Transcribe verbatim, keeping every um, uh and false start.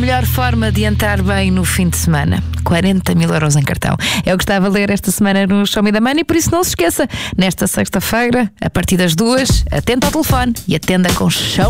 melhor forma de entrar bem no fim de semana. quarenta mil euros em cartão. É o que está a valer esta semana no Show Me the Money, por isso não se esqueça, nesta sexta-feira, a partir das duas, atenda ao telefone e atenda com Show